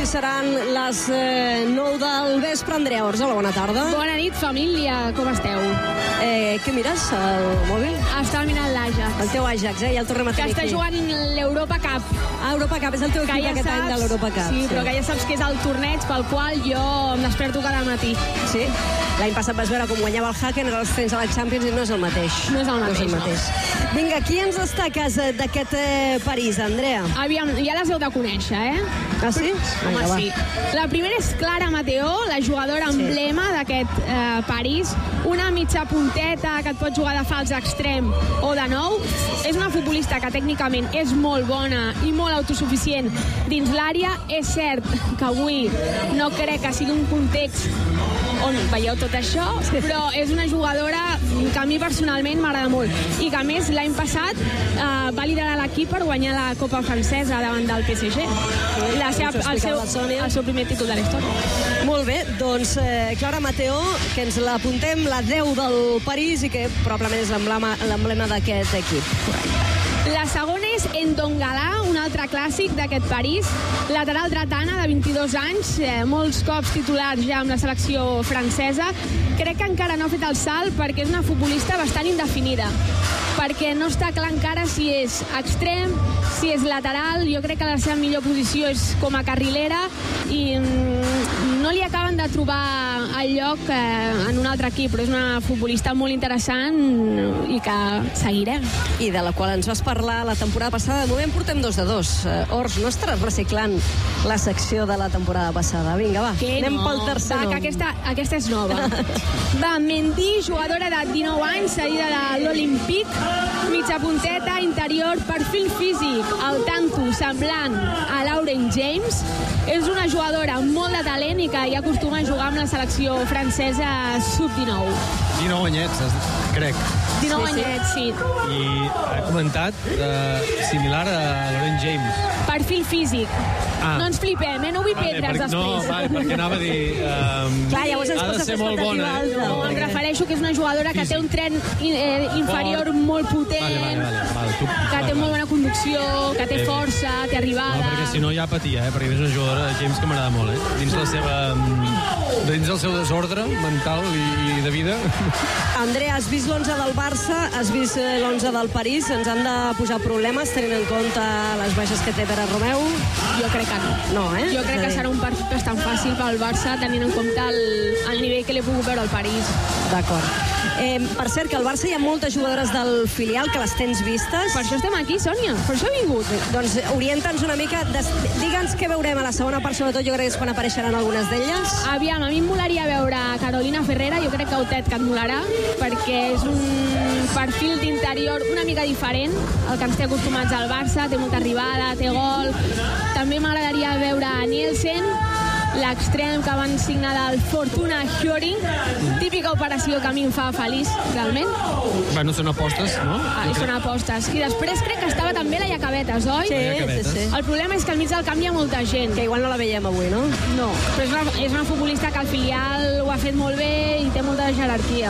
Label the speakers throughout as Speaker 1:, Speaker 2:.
Speaker 1: Avui seran les 9 del vespre. Andrea Ors, hola, bona tarda.
Speaker 2: Bona nit, família, com esteu?
Speaker 1: Què mires, el mòbil?
Speaker 2: Estava mirant l'Ajax.
Speaker 1: El teu Ajax, ja el tornem a tenir
Speaker 2: aquí. Que està jugant l'Europa Cup.
Speaker 1: Europa Cup, és el teu equip ja aquest any de l'Europa Cup.
Speaker 2: Sí, però que ja saps que és el torneig pel qual jo em desperto cada matí.
Speaker 1: Sí? L'any passat vas veure com guanyava el Haken, ara els tens a la Champions i no és el mateix.
Speaker 2: No és el mateix.
Speaker 1: Vinga, qui ens destaques d'aquest París, Andrea?
Speaker 2: Aviam, ja les heu de conèixer,
Speaker 1: Ah, sí?
Speaker 2: Home, sí. La primera és Clara Mateo, la jugadora emblema d'aquest París. Una mitja punteta que et pot jugar de fals extrem o de nou. És una futbolista que tècnicament és molt bona i molt autosuficient dins l'àrea. És cert que avui no crec que sigui un context on veieu tot això, però és una jugadora que a mi personalment m'agrada molt i que a més l'any passat va liderar l'equip per guanyar la Copa Francesa davant del PSG. El seu primer títol de la història.
Speaker 1: Molt bé, doncs Clara Mateo, que ens l'apuntem, la 10 del París i que probablement és l'emblema d'aquest equip.
Speaker 2: La segona és Ndongala, un altre clàssic d'aquest París, lateral dretana de 22 anys, molts cops titulars ja amb la selecció francesa. Crec que encara no ha fet el salt perquè és una futbolista bastant indefinida, perquè no està clar encara si és extrem, si és lateral. Jo crec que la seva millor posició és com a carrilera i no li acaben de trobar el lloc en un altre equip, però és una futbolista molt interessant i que seguirem.
Speaker 1: I de la qual ens vas parlar la temporada passada. De moment portem 2 de 2. Ors, no estaràs reciclant la secció de la temporada passada. Vinga, va, anem pel tercer nom.
Speaker 2: Que aquesta és nova. Va, Mendy, jugadora de 19 anys, seguida de l'Olympique, mitja punteta, interior, perfil físic, el tanto, semblant a Lauren James. És una jugadora amb molt de talent i que ja acostuma a jugar amb la selecció francesa sub-19.
Speaker 3: 19 anyets, crec.
Speaker 2: 19 anyets, sí.
Speaker 3: I ha comentat similar a Lauren James.
Speaker 2: Perfil físic. No ens flipem, no vull pedres després.
Speaker 3: No, perquè anava a dir...
Speaker 1: Clar, llavors ens
Speaker 3: ha de ser molt bona.
Speaker 2: No, em refereixo que és una jugadora que té un tren inferior molt potent, que té molt bona conducció, que té força, té arribada...
Speaker 3: No, perquè si no ja patia, perquè és una jugadora de James que m'agrada molt, dins el seu desordre mental i de vida.
Speaker 1: Andrea, has vist l'11 del Barça, has vist l'11 del París, ens han de posar problemes tenint en compte les baixes que té Pere Romeu?
Speaker 2: Jo crec que no.
Speaker 1: Jo
Speaker 2: crec que serà un partit bastant fàcil pel Barça tenint en compte el nivell que l'he pogut veure al París.
Speaker 1: D'acord. Per cert, que al Barça hi ha moltes jugadores del filial que les tens vistes.
Speaker 2: Per això estem aquí, Sònia, per això he vingut.
Speaker 1: Doncs orienta'ns una mica, digue'ns què veurem a la segona part, sobretot jo crec que és quan apareixeran algunes d'elles.
Speaker 2: Aviam, a mi em molaria veure Carolina Ferrera, jo crec que Otet que et molarà, perquè és un perfil d'interior una mica diferent al que ens té acostumats al Barça, té molta arribada, té gol. També m'agradaria veure Nielsen, l'extrem que van signar del Fortuna Hjøring, típica operació que a mi em fa feliç, realment.
Speaker 3: Bueno, són apostes, no?
Speaker 2: Són apostes. I després crec que estava també la Iacabetes, oi?
Speaker 1: Sí.
Speaker 2: El problema és que al mig del camp hi ha molta gent.
Speaker 1: Que igual no la veiem avui, no?
Speaker 2: No, però és una futbolista que al filial ho ha fet molt bé i té molta jerarquia.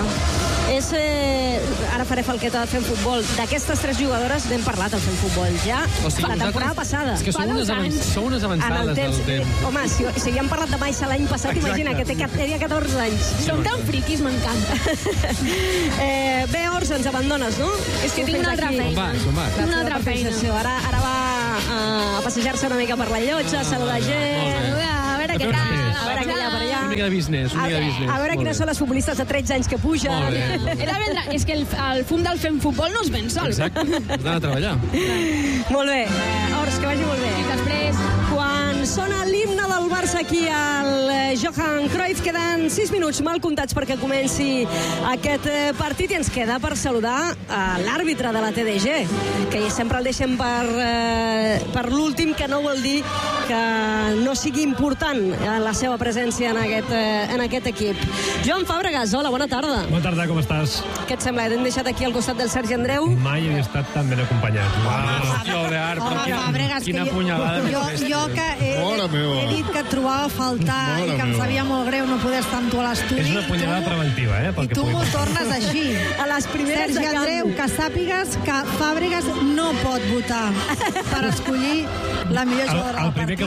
Speaker 1: Ara faré falqueta de Fem Futbol. D'aquestes 3 jugadores n'hem parlat al Fem Futbol ja la temporada passada.
Speaker 3: És que sou unes avançades del temps.
Speaker 1: Home, si ja hem parlat de Maixa l'any passat, imagina, que té 14 anys.
Speaker 2: Som tan friquis, m'encanta.
Speaker 1: Bé, Ors, ens abandones, no?
Speaker 2: És que tinc una altra feina.
Speaker 1: Tinc una altra feina. Ara va a passejar-se una mica per la llotja, a saludar gent,
Speaker 2: A veure què tal.
Speaker 1: a veure què hi ha per allà.
Speaker 3: Una mica de business.
Speaker 1: A veure quines són les futbolistes de 13 anys que pugen.
Speaker 2: És que el fum del Fem Futbol no es ven sol.
Speaker 3: Exacte, has d'anar a treballar.
Speaker 1: Molt bé, Ors, que vagi molt bé.
Speaker 2: I després,
Speaker 1: quan sona l'himne del Barça aquí al Johan Cruyff, queden 6 minuts mal comptats perquè comenci aquest partit i ens queda per saludar l'àrbitre de la TDG, que sempre el deixem per l'últim, que no vol dir que no sigui important la seva presència en aquest equip. Joan Fàbregas, hola, bona tarda.
Speaker 4: Bona tarda, com estàs?
Speaker 1: Què et sembla? Hem deixat aquí al costat del Sergi Andreu?
Speaker 4: Mai he estat tan ben acompanyat.
Speaker 3: Hòstia, Albert, però quina punyalada.
Speaker 5: Jo que
Speaker 4: He dit que et trobava a faltar i que em sabia molt greu no poder estar amb tu a l'estudi.
Speaker 5: És una punyalada preventiva,
Speaker 4: I tu m'ho tornes així.
Speaker 1: A les primeres
Speaker 4: Sergi Andreu, que sàpigues que Fàbregas no pot votar per escollir la millor jugadora del partit.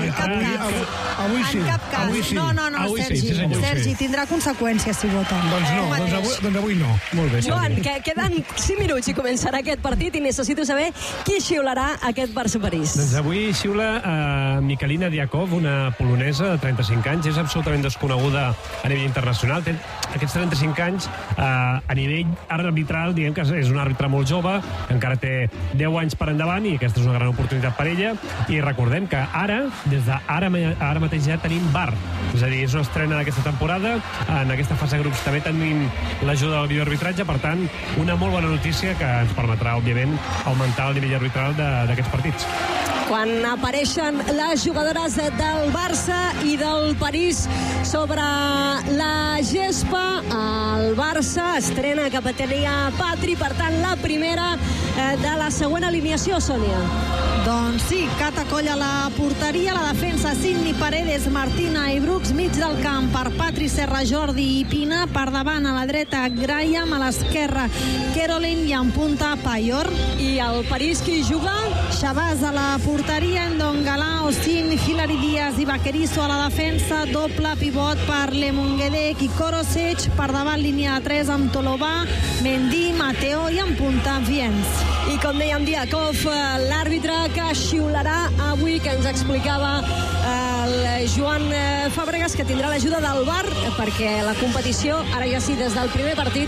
Speaker 6: Avui sí.
Speaker 4: En cap cas. No, Sergi, tindrà conseqüències si vota.
Speaker 6: Doncs avui no.
Speaker 5: Molt bé,
Speaker 1: Joan, que queden 5 minuts i començarà aquest partit i necessito saber qui xiularà aquest Barça-París.
Speaker 5: Doncs avui xiula Mikalina Diakov, una polonesa de 35 anys. És absolutament desconeguda a nivell internacional. Té aquests 35 anys a nivell arbitral, diguem que és una àrbitre molt jove, que encara té 10 anys per endavant i aquesta és una gran oportunitat per ella. I recordem que des d'ara mateix ja tenim VAR. És a dir, és una estrena d'aquesta temporada. En aquesta fase de grups també tenim l'ajuda del videoarbitratge, per tant, una molt bona notícia que ens permetrà, òbviament, augmentar el nivell arbitral d'aquests partits.
Speaker 1: Quan apareixen les jugadores del Barça i del París sobre la gespa, el Barça estrena capitania Patri, per tant, la primera de la següent alineació, Sònia.
Speaker 4: Doncs sí, Cata Coll a la porteria, la defensa Sidney Paredes, Martina i Brooks, mig del camp per Patri, Serra, Jordi i Pina, per davant a la dreta Graham, a l'esquerra Caroline i en punta Payor.
Speaker 1: I el París qui juga?
Speaker 4: Shabazz a la porteria, Ndongala, Osin, Hilary Díaz i Vaquerizo a la defensa, doble pivot per Lemonguedec i Korosec, per davant línia de 3 amb Tolobà, Mendy, Mateo i en punta Viens.
Speaker 1: I com dèiem, Diakov, l'àrbitre que xiularà avui, que ens explicava el Joan Fàbregas, que tindrà l'ajuda del VAR, perquè la competició, ara ja sí, des del primer partit,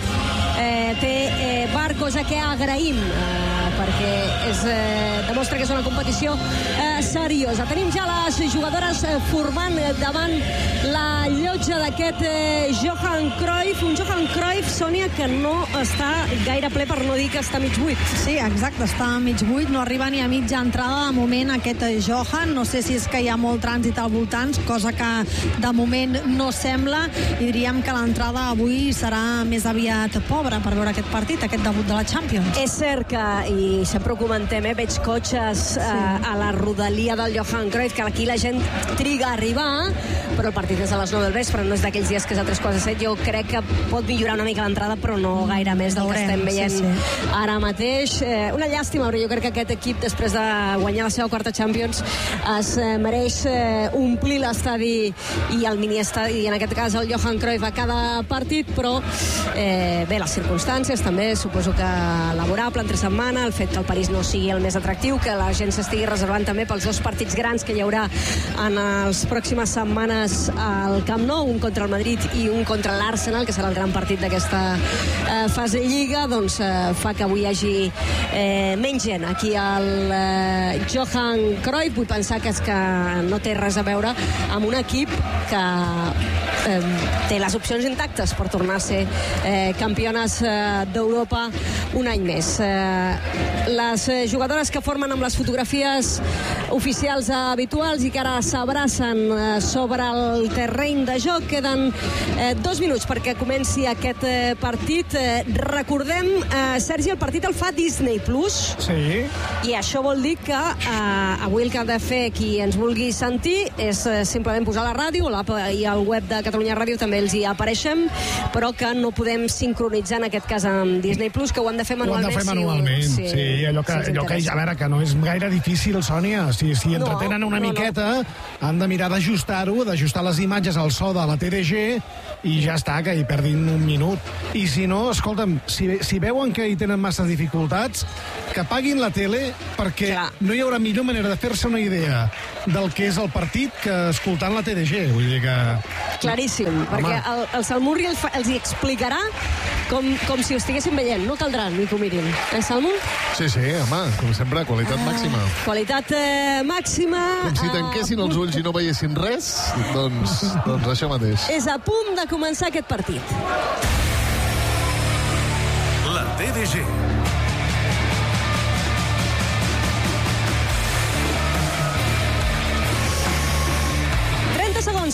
Speaker 1: té VAR, cosa que agraïm, perquè demostra que és una competició seriosa. Tenim ja les jugadores formant davant la llotja d'aquest Johan Cruyff, un Johan Cruyff, Sònia, que no està gaire ple, per no dir que està mig buit.
Speaker 4: Sí, exacte, està mig buit, no arriba ni a mitja entrada de moment aquest Johan. No sé si és que hi ha molt trànsit al voltant, cosa que de moment no sembla, i diríem que l'entrada avui serà més aviat pobra per veure aquest partit, aquest debut de la Champions.
Speaker 1: És cert que, i sempre ho comentem, veig cotxes a la rodalia del Johan Cruyff, que aquí la gent triga a arribar, però el partit és a les 9 del vespre, no és d'aquells dies que és a 3:45. Jo crec que pot millorar una mica l'entrada, però no gaire més del que estem veient ara mateix. Una llàstima, però jo crec que aquest equip, després de guanyar la seva quarta Champions, es mereix omplir l'estadi i el miniestadi, i en aquest cas el Johan Cruyff a cada partit, però bé, les circumstàncies també, suposo que laborable entre setmana, el fet que el París no sigui el més atractiu, que la gent s'estigui reservant també pels dos partits grans que hi haurà en les pròximes setmanes al Camp Nou, un contra el Madrid i un contra l'Arsenal, que serà el gran partit d'aquesta fase Lliga, doncs fa que avui hi hagi menys gent aquí al Johan Cruyff. Vull pensar que és que no té res a veure amb un equip que té les opcions intactes per tornar a ser campiones d'Europa un any més. Les jugadores que formen amb les fotografies oficials habituals i que ara s'abracen sobre el terreny de joc, queden 2 minuts perquè comenci aquest partit. Recordem, Sergi, el partit el fa Disney Plus.
Speaker 6: Sí.
Speaker 1: I això vol dir que avui el que ha de fer qui ens vulgui sentir és simplement posar la ràdio, l'app i el web de Catalunya Ràdio també els hi apareixem, però que no podem sincronitzar en aquest cas amb Disney Plus, que ho han de fer manualment.
Speaker 6: Ho han de fer manualment, sí, allò que a veure, que no és gaire difícil, Sònia. Si entretenen una miqueta, han de mirar d'ajustar-ho, d'ajustar les imatges al so de la TDG, i ja està, que hi perdin un minut. I si no, escolta'm, si veuen que hi tenen massa dificultats, que apaguin la tele, perquè no hi haurà millor manera de fer-se una idea del que és el partit que escoltant la TDG. Vull dir que...
Speaker 1: Claríssim, perquè el Salmurri els hi explicarà com si ho estiguessin veient. No caldrà ni que ho mirin. Salmur?
Speaker 7: Sí, home, com sempre, qualitat màxima.
Speaker 1: Qualitat màxima.
Speaker 7: Com si tanquessin els ulls i no veiessin res, doncs això mateix.
Speaker 1: És a punt de començar aquest partit.
Speaker 8: La TDG.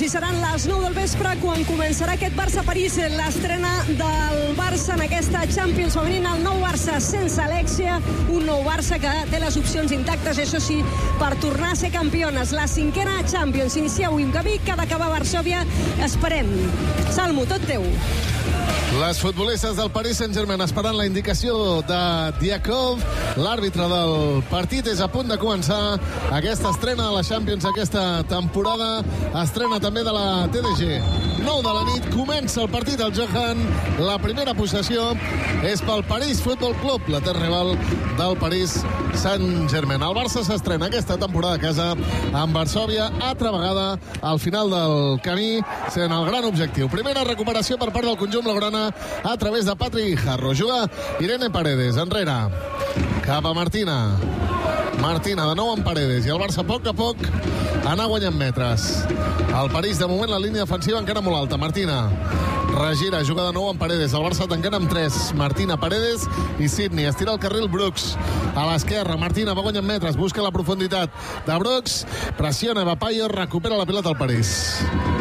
Speaker 1: i seran les 9 del vespre quan començarà aquest Barça-París, l'estrena del Barça en aquesta Champions femenina, el nou Barça sense Alexia, un nou Barça que té les opcions intactes, això sí, per tornar a ser campiones. La 5a Champions inicia avui un camí que ha d'acabar a Varsòvia. Esperem. Salmo, tot teu.
Speaker 7: Les futbolistes del Paris Saint-Germain esperant la indicació de Diakov. L'àrbitre del partit és a punt de començar aquesta estrena de la Champions aquesta temporada. Estrena també de la TDG. 9 de la nit, comença el partit al Johan. La primera possessió és pel París Futbol Club, la terra rival del Paris Saint-Germain. El Barça s'estrena aquesta temporada a casa amb Varsòvia, altra vegada al final del camí, sent el gran objectiu. Primera recuperació per part del conjunt blaugrana a través de Patri Guijarro. Juga Irene Paredes, enrere. Cap a Martina. Martina de nou amb Paredes i el Barça a poc anar guanyant metres. El París de moment la línia defensiva encara molt alta. Martina regira, juga de nou amb Paredes. El Barça tancant amb 3. Martina, Paredes i Sidney. Estira el carril Brooks a l'esquerra. Martina va guanyant metres, busca la profunditat de Brooks, pressiona Eva Payor, recupera la pilota al París.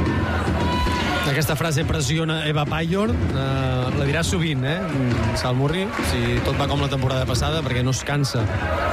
Speaker 3: Aquesta frase pressiona Eva Payor la dirà sovint, Salmurri, si tot va com la temporada passada, perquè no es cansa.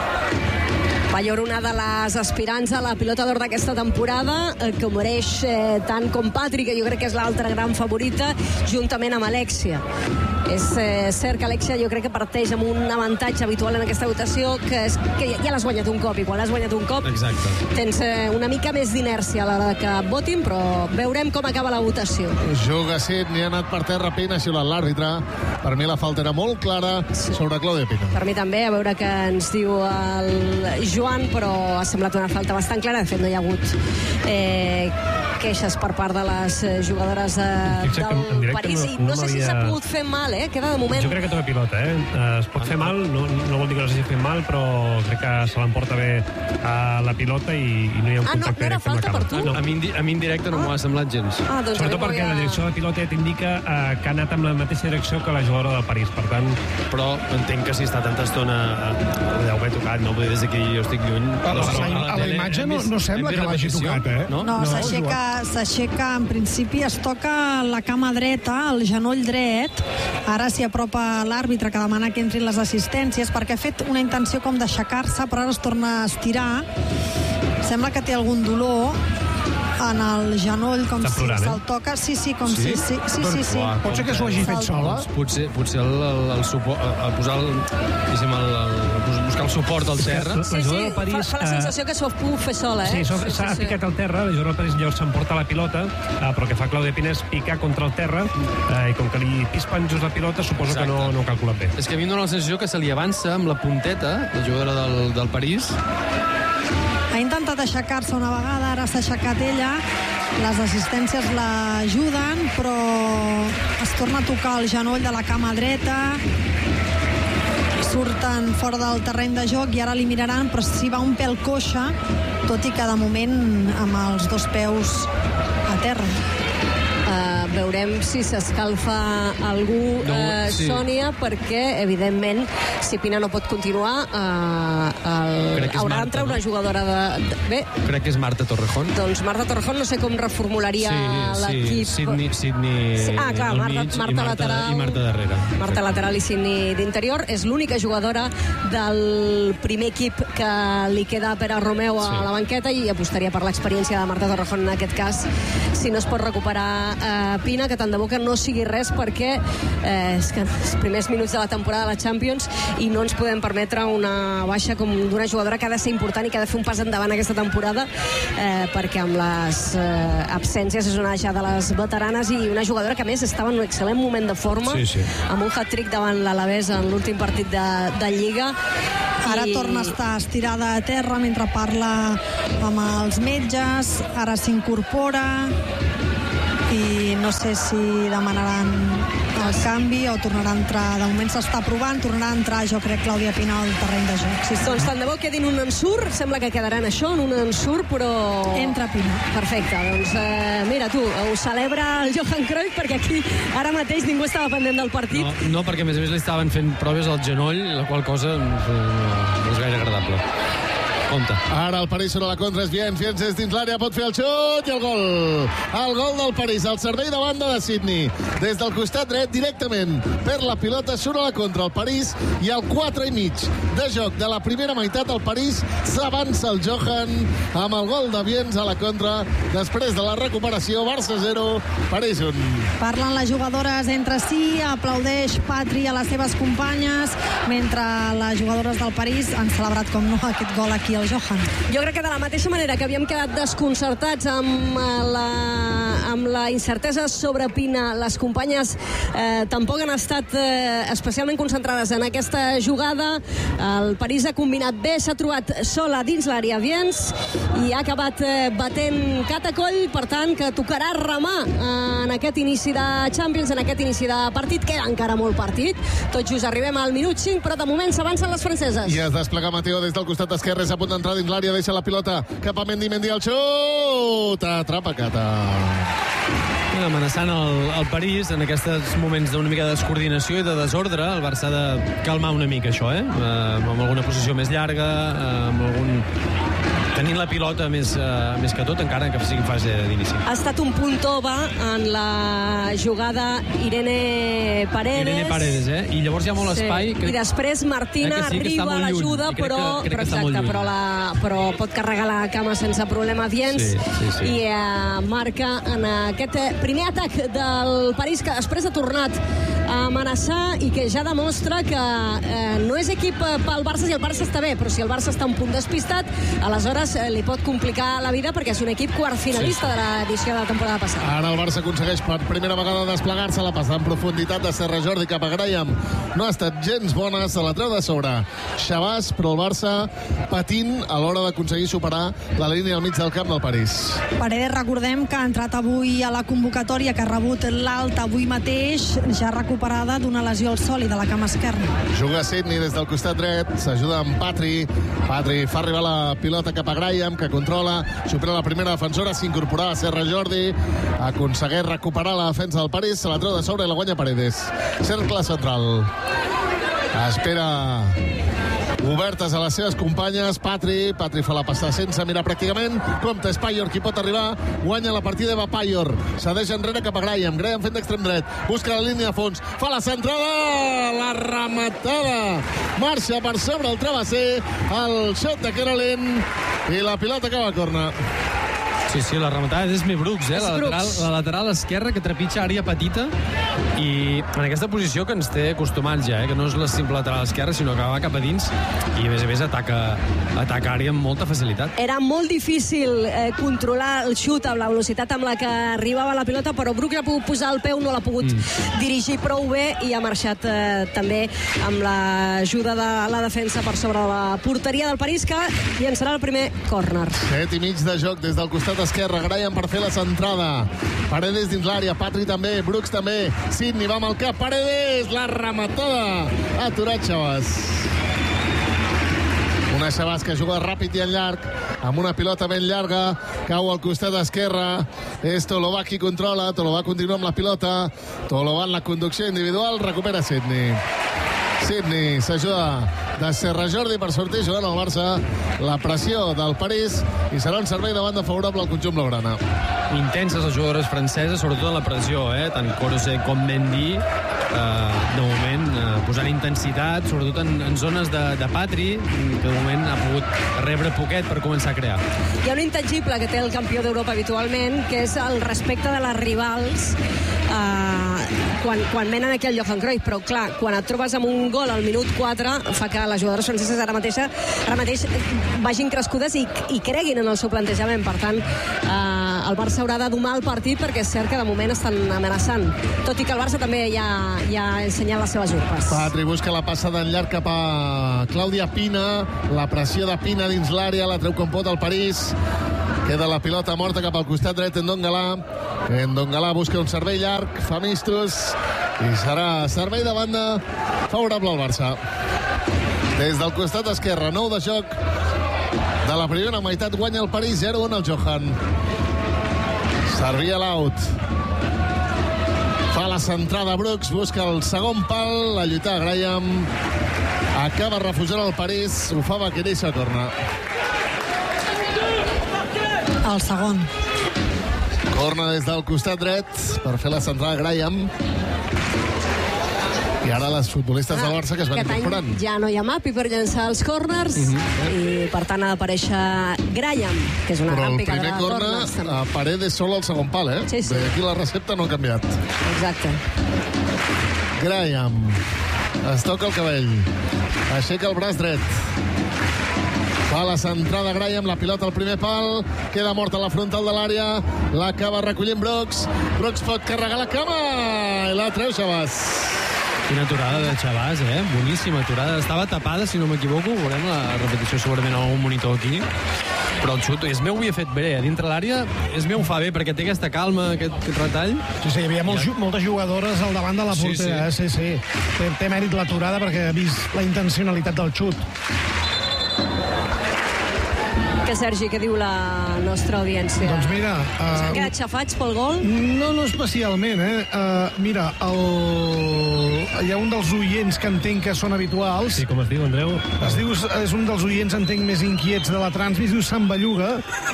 Speaker 1: Payor, una de les aspirants a la pilota d'or d'aquesta temporada, que ho mereix tant com Patri, que jo crec que és l'altra gran favorita, juntament amb Alexia. És cert que Alexia jo crec que parteix amb un avantatge habitual en aquesta votació, que és que ja l'has guanyat un cop, i quan l'has guanyat un cop tens una mica més d'inèrcia a l'hora que votin, però veurem com acaba la votació.
Speaker 7: Juga Sidney, ha anat per terra, Pina ha xiulat l'àrbitre. Per mi la falta era molt clara sobre Clàudia Pina.
Speaker 1: Per mi també, a veure què ens diu el Joan, però ha semblat una falta bastant clara. De fet, no hi ha hagut queixes per part de les jugadores del París, i no sé si s'ha pogut fer mal, queda de moment.
Speaker 5: Jo crec que toca pilota, es pot fer mal, no vol dir que no s'hagi fet mal, però crec que se l'emporta bé a la pilota i no hi ha un contacte directe amb la cama.
Speaker 3: A mi en directe no m'ho ha semblat gens.
Speaker 5: Sobretot perquè la direcció de pilota t'indica que ha anat amb la mateixa direcció que la jugadora del París, per tant...
Speaker 3: Però entenc que si està tanta estona deu haver tocat, no? Vull dir, des d'aquí jo estic lluny.
Speaker 6: A la imatge no sembla que l'hagi tocat,
Speaker 4: No, s'aixeca, en principi es toca la cama dreta, el genoll dret. Ara s'hi apropa l'àrbitre que demana que entrin les assistències, perquè ha fet una intenció com d'aixecar-se, però ara es torna a estirar. Sembla que té algun dolor en el genoll, com si se'l toca. Sí, com si... Sí.
Speaker 6: Pot ser que s'ho hagi fet sola?
Speaker 3: Potser el suport, buscar el suport al terra.
Speaker 1: Sí, fa la sensació que s'ho ha pogut fer sola,
Speaker 5: Sí, s'ha picat al terra, la jugadora del París llavors s'emporta la pilota, però el que fa Clàudia Pina és picar contra el terra, i com que li pispen just la pilota, suposo que no ha calculat bé.
Speaker 3: És que a mi em dóna la sensació que se li avança amb la punteta, la jugadora del París.
Speaker 4: Ha intentat aixecar-se una vegada, ara s'ha aixecat ella, les assistències l'ajuden, però es torna a tocar el genoll de la cama dreta, surten fora del terreny de joc i ara li miraran, però si va un pèl coixa, tot i que de moment amb els dos peus a terra.
Speaker 1: Veurem si s'escalfa algú, Sònia, perquè evidentment si Pina no pot continuar haurà d'entrar una jugadora de...
Speaker 3: Crec que és Marta Torrejón.
Speaker 1: Doncs Marta Torrejón no sé com reformularia l'equip.
Speaker 3: Sidney al mig i Marta darrere.
Speaker 1: Marta lateral i Sidney d'interior. És l'única jugadora del primer equip que li queda a Pere Romeu a la banqueta, i apostaria per l'experiència de Marta Torrejón en aquest cas, si no es pot recuperar Pina, que tant de bo que no sigui res, perquè és que els primers minuts de la temporada de la Champions i no ens podem permetre una baixa com d'una jugadora que ha de ser important i que ha de fer un pas endavant aquesta temporada, perquè amb les absències és una deixada de les veteranes, i una jugadora que a més estava en un excel·lent moment de forma, amb un hat-trick davant l'Alavés en l'últim partit de Lliga.
Speaker 4: Ara torna a estar estirada a terra mentre parla amb els metges, ara s'incorpora i no sé si demanaran el canvi o tornarà a entrar. De moment s'està provant, tornarà a entrar, jo crec, Clàudia Pina al terreny de joc.
Speaker 1: Doncs tant de bo quedin un ensurt, sembla que quedarà en això, en un ensurt, però...
Speaker 4: Entra Pina.
Speaker 1: Perfecte, doncs mira tu, ho celebra el Johan Cruyff, perquè aquí ara mateix ningú estava pendent del partit.
Speaker 3: No, perquè a més li estaven fent proves al genoll, la qual cosa no és gaire agradable. Compte.
Speaker 7: Ara el París surt a la contra, és Viens és dins l'àrea, pot fer el xut i el gol. El gol del París, el servei de banda de Sydney. Des del costat dret, directament, per la pilota, surt a la contra el París i al 4,5 de joc de la primera meitat, el París s'avança el Johan amb el gol de Viens a la contra després de la recuperació. Barça 0, París 1.
Speaker 4: Parlen les jugadores entre si, aplaudeix Patri a les seves companyes, mentre les jugadores del París han celebrat, com no, aquest gol aquí al Johan.
Speaker 1: Jo crec que de la mateixa manera que havíem quedat desconcertats amb la incertesa sobre Pina, les companyes tampoc han estat especialment concentrades en aquesta jugada. El París ha combinat bé, s'ha trobat sola dins l'àrea Viens i ha acabat batent Catacoll, per tant que tocarà remar en aquest inici de Champions, en aquest inici de partit. Queda encara molt partit, tot just arribem al minut 5, però de moment s'avancen les franceses.
Speaker 7: I es desplega Mateo des del costat esquerre, és a punt d'entrar dins l'àrea, deixa la pilota cap a Mendy el xut, atrapa Cata.
Speaker 3: Amenaçant el París en aquests moments d'una mica de descoordinació i de desordre. El Barça ha de calmar una mica això, amb alguna posició més llarga, amb algun... tenint la pilota més que tot, encara que sigui en fase d'inici.
Speaker 1: Ha estat un punt tova en la jugada Irene Paredes.
Speaker 3: I llavors hi ha molt espai.
Speaker 1: I després Martina arriba a l'ajuda, però pot carregar la cama sense problema Viens i marca en aquest primer atac del París, que després ha tornat a amenaçar i que ja demostra que no és equip pel Barça si el Barça està bé, però si el Barça està un punt despistat, aleshores li pot complicar la vida perquè és un equip quart finalista de l'edició de la temporada passada.
Speaker 7: Ara el Barça aconsegueix per primera vegada desplegar-se, la passada en profunditat de Serra Jordi cap a Graham. No ha estat gens bona, se la treu de sobre Shabazz, però el Barça patint a l'hora d'aconseguir superar la línia al mig del camp del París.
Speaker 4: Paredes, recordem que ha entrat avui a la convocatòria, que ha rebut l'alta avui mateix, ja recuperada d'una lesió al sòlid de la cama esquerra.
Speaker 7: Juga Sydney des del costat dret, s'ajuda amb Patri fa arribar la pilota cap a Graham, que controla, supera la primera defensora, s'incorporava Serra Jordi, aconsegueix recuperar la defensa del París, se la treu de sobre i la guanya Paredes. Cercle central. Espera obertes a les seves companyes. Patri fa la passada sense mirar pràcticament. Compte, és Payor qui pot arribar. Guanya la partida Eva Payor. Cedeix enrere cap a Graham fent d'extrem dret. Busca la línia de fons. Fa la centrada. La rematada. Marxa per sobre el travesser. El xot de Caroline. I la pilota acaba a córner.
Speaker 3: Sí, la rematada és Esme Brooks, la lateral esquerra que trepitja àrea petita i en aquesta posició que ens té acostumats ja, que no és la simple lateral esquerra, sinó que va cap a dins i a més ataca àrea amb molta facilitat.
Speaker 1: Era molt difícil controlar el xut amb la velocitat amb la que arribava la pilota, però Brooks ha pogut posar el peu, no l'ha pogut dirigir prou bé i ha marxat també amb l'ajuda de la defensa per sobre de la porteria del París, que llançarà el primer córner.
Speaker 7: 7,5 de joc des del costat esquerre. Graham per fer la centrada. Paredes dins l'àrea. Patri també. Brooks també. Sydney va amb el cap. Paredes. La rematada. Ha aturat Shabazz. Una Shabazz que juga ràpid i en llarg, amb una pilota ben llarga. Cau al costat esquerre. És Tolobà qui controla. Tolobà continua amb la pilota. Tolobà en la conducció individual. Recupera Sydney. Sydney s'ajuda de Serra Jordi per sortir jugant al Barça. La pressió del París i serà un servei de banda favorable al conjunt blaugrana.
Speaker 3: Intenses les jugadores franceses, sobretot en la pressió, tant Corose com Mendy, de moment posant intensitat, sobretot en zones de Patri, que de moment ha pogut rebre poquet per començar a crear.
Speaker 1: Hi ha un intangible que té el campió d'Europa habitualment, que és el respecte de les rivals quan menen aquí al Johan Cruyff, però clar, quan et trobes amb un gol al minut 4 fa que les jugadores franceses ara mateix vagin crescudes i creguin en el seu plantejament. Per tant, el Barça haurà de domar el partit, perquè és cert que de moment estan amenaçant, tot i que el Barça també ja ha ensenyat les seves urpes.
Speaker 7: Patri busca la passada en llarg cap a Clàudia Pina, la pressió de Pina dins l'àrea, la treu com pot el París. Queda la pilota morta cap al costat dret Ndongalà busca un servei llarg, fa mistos i serà servei de banda favorable al Barça. Des del costat esquerre, 9 de joc de la primera meitat, guanya el París 0-1 al Johan. Servia l'out. Fa la centrada Brooks, busca el segon pal, la lluita Graham, acaba refusant el París, ho fa Vaquerixa a córner.
Speaker 4: El segon.
Speaker 7: Corna des del costat dret per fer la centrada Graham. I ara les futbolistes del Barça que es van incorporant.
Speaker 1: Aquest any ja no hi ha Mapi per llançar els corners i per tant ha d'aparèixer Graham, que és una gran picadora de corners.
Speaker 7: Però el primer corner, Paredes sol al segon pal, eh?
Speaker 1: Sí.
Speaker 7: Aquí la recepta no ha canviat.
Speaker 1: Exacte.
Speaker 7: Graham es toca el cabell, aixeca el braç dret, fa la centrada Graham, la pilota al primer pal, queda morta a la frontal de l'àrea, l'acaba recollint Brooks pot carregar la cama i la treu Xabàs.
Speaker 3: Quina aturada de Xabàs, boníssima aturada, estava tapada si no m'equivoco, veurem la repetició segurament a algun monitor aquí, però el xut, és meu, havia fet bé, a dintre l'àrea, és meu, fa bé, perquè té aquesta calma, aquest retall.
Speaker 6: Sí, hi havia moltes jugadores al davant de la portera, sí. Té mèrit l'aturada perquè ha vist la intencionalitat del xut.
Speaker 1: Que, Sergi, què diu la nostra audiència?
Speaker 6: Doncs mira...
Speaker 1: S'han quedat xafats pel gol?
Speaker 6: No especialment, mira, hi ha un dels oients que entenc que són habituals.
Speaker 5: Sí, com es diu, Andreu?
Speaker 6: És un dels oients, entenc, més inquiets de la Transmis, diu Sant Belluga.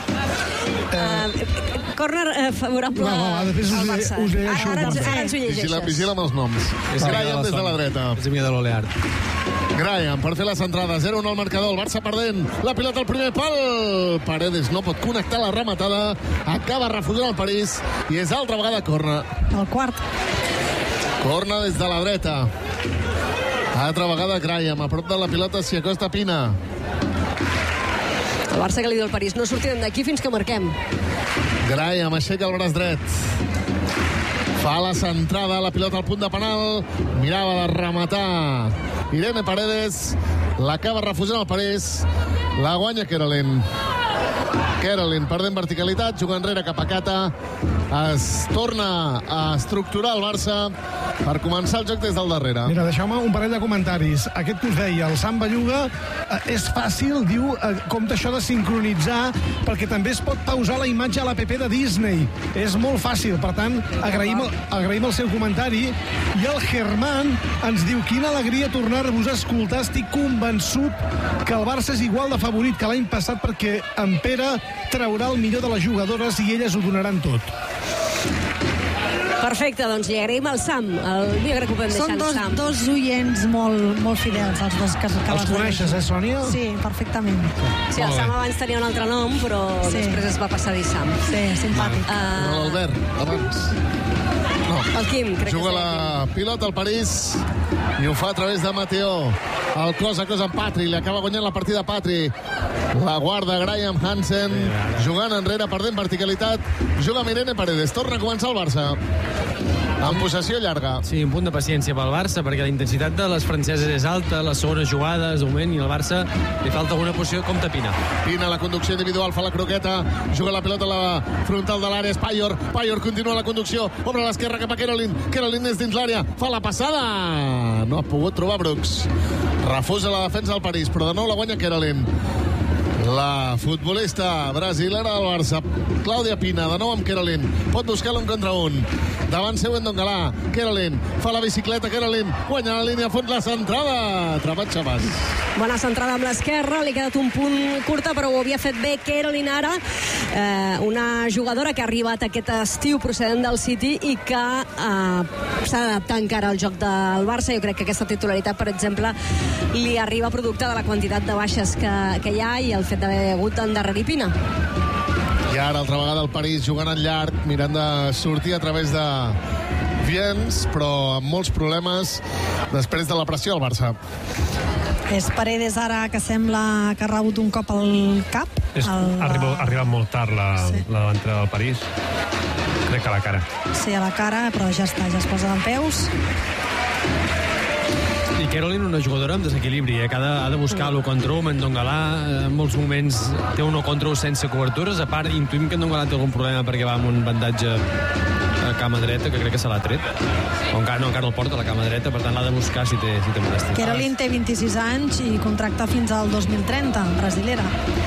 Speaker 1: Corner favorable al Barça.
Speaker 6: Us llegeixo.
Speaker 1: Ara ens ho llegeixes.
Speaker 7: Vigila amb els noms. Graham des de la dreta.
Speaker 3: És amiga de l'Oleart.
Speaker 7: Graham per fer la centrada, 0-1 al marcador, el Barça perdent, la pilota al primer pal, Paredes no pot connectar la rematada, acaba refusant el París i és altra vegada corna.
Speaker 4: El quart.
Speaker 7: Corna des de la dreta, altra vegada Graham, a prop de la pilota s'hi acosta Pina.
Speaker 1: El Barça que li diu al París, no sortirem d'aquí fins que marquem.
Speaker 7: Graham aixeca el braç dret, fa la centrada, la pilota al punt de penal, mirava de rematar Irene Paredes, l'acaba refusant el París, la guanya Kerolin perdent verticalitat, juga enrere cap a Cata, es torna a estructurar el Barça per començar el joc des del darrere.
Speaker 6: Mira, deixeu-me un parell de comentaris. Aquest que us deia, el Sant Belluga, és fàcil, diu, compte això de sincronitzar, perquè també es pot pausar la imatge a l'app de Disney. És molt fàcil, per tant, agraïm el seu comentari. I el Germán ens diu, quina alegria tornar-vos a escoltar, estic convençut que el Barça és igual de favorit que l'any passat perquè en Pere traurà el millor de les jugadores i elles ho donaran tot.
Speaker 1: Perfecte, doncs li agraïm al Sam. Jo crec que ho podem deixar al Sam.
Speaker 4: Són dos oients molt fidels, els dos que
Speaker 6: els coneixes, Sònia?
Speaker 4: Sí, perfectament.
Speaker 1: Sí, el Sam abans tenia un altre nom, però després es va passar a dir Sam.
Speaker 4: Sí, simpàtic.
Speaker 7: L'Albert, abans. No.
Speaker 1: El Quim, crec que
Speaker 7: juga la pilota al París i ho fa a través de Mateo. El cos a cos amb Patri, li acaba guanyant la partida Patri. La guarda Graham Hansen, jugant enrere, perdent verticalitat, juga amb Irene Paredes, torna a començar el Barça amb possessió llarga.
Speaker 3: Sí, un punt de paciència pel Barça, perquè la intensitat de les franceses és alta, les segones jugades, de moment, i al Barça li falta alguna posició, com Pina.
Speaker 7: Pina, la conducció individual, fa la croqueta, juga la pilota a la frontal de l'àrea, és Payor continua la conducció, obre a l'esquerra cap a Kerolin és dins l'àrea, fa la passada, no ha pogut trobar Brooks, refusa la defensa del París, però de nou la guanya Kerolin. La futbolista brasilera del Barça, Clàudia Pina, de nou amb Kerolin, pot buscar l'un contra un, davant seu Ndongalà, Kerolin, fa la bicicleta, Kerolin, guanya la línia a fons, la centrada, atrapat Xabàs.
Speaker 1: Bona centrada amb l'esquerra, li ha quedat un punt curta, però ho havia fet bé Kerolin ara, una jugadora que ha arribat aquest estiu procedent del City i que s'ha d'adaptar encara al joc del Barça. Jo crec que aquesta titularitat, per exemple, li arriba producte de la quantitat de baixes que hi ha i el fet d'haver hagut d'endarrerir Pina.
Speaker 7: I ara, altra vegada, el París jugant en llarg, mirant de sortir a través de Viens, però amb molts problemes després de la pressió al Barça.
Speaker 4: És Paredes ara que sembla que ha rebut un cop al cap.
Speaker 5: Ha arribat molt tard la davantera del París. Crec que a la cara.
Speaker 4: Sí, a la cara, però ja està, ja es posa d'en peus.
Speaker 3: I Kerolin, una jugadora amb desequilibri, que ha de buscar l'1 contra 1 amb Ndongalà. En molts moments té un 1 contra 1 sense cobertures. A part, intuïm que Ndongalà té algun problema perquè va amb un bandatge a cama dreta, que crec que se l'ha tret. O encara el porta a la cama dreta, per tant l'ha de buscar si té molèstia.
Speaker 4: Kerolin té 26 anys i contracta fins al 2030, brasilera.